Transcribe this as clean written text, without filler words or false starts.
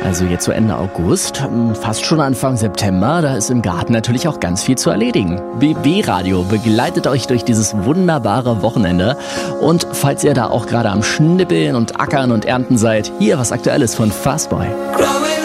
Also jetzt so Ende August, fast schon Anfang September, da ist im Garten natürlich auch ganz viel zu erledigen. BB Radio begleitet euch durch dieses wunderbare Wochenende. Und falls ihr da auch gerade am Schnippeln und Ackern und Ernten seid, hier was Aktuelles von Fastboy.